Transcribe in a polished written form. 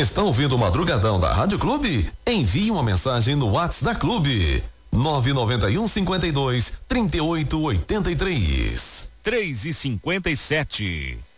Está ouvindo o Madrugadão da Rádio Clube? Envie uma mensagem no WhatsApp da Clube. 991 52 38 83. 3:57.